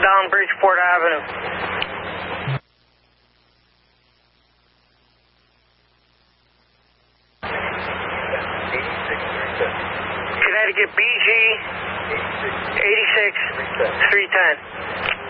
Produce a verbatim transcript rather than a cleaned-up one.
down Bridgeport Avenue. Connecticut B G eighty-six three ten.